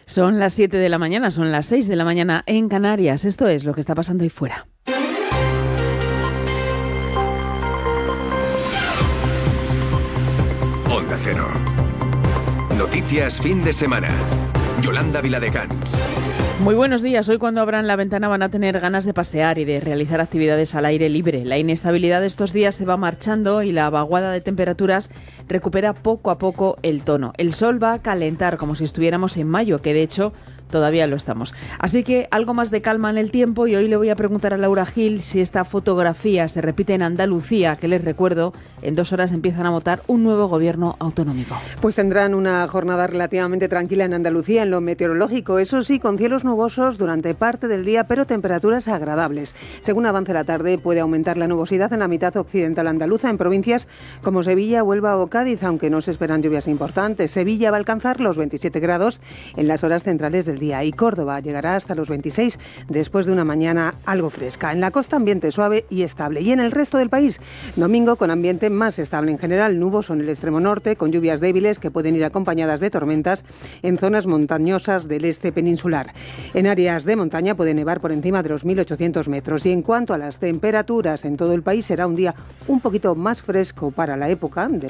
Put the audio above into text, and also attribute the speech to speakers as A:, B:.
A: Son las 7 de la mañana, son las 6 de la mañana en Canarias. Esto es lo que está pasando ahí fuera.
B: Onda Cero. Noticias fin de semana. Yolanda Viladecans.
A: Muy buenos días. Hoy cuando abran la ventana van a tener ganas de pasear y de realizar actividades al aire libre. La inestabilidad de estos días se va marchando y la vaguada de temperaturas recupera poco a poco el tono. El sol va a calentar como si estuviéramos en mayo, que de hecho todavía lo estamos. Así que algo más de calma en el tiempo y hoy le voy a preguntar a Laura Gil si esta fotografía se repite en Andalucía, que les recuerdo, en 2 horas empiezan a votar un nuevo gobierno autonómico.
C: Pues tendrán una jornada relativamente tranquila en Andalucía en lo meteorológico, eso sí, con cielos nubosos durante parte del día, pero temperaturas agradables. Según avance la tarde, puede aumentar la nubosidad en la mitad occidental andaluza, en provincias como Sevilla, Huelva o Cádiz, aunque no se esperan lluvias importantes. Sevilla va a alcanzar los 27 grados en las horas centrales del día y Córdoba llegará hasta los 26 después de una mañana algo fresca. En la costa ambiente suave y estable y en el resto del país domingo con ambiente más estable en general, nuboso en el extremo norte con lluvias débiles que pueden ir acompañadas de tormentas en zonas montañosas del este peninsular. En áreas de montaña puede nevar por encima de los 1.800 metros y en cuanto a las temperaturas en todo el país será un día un poquito más fresco para la época de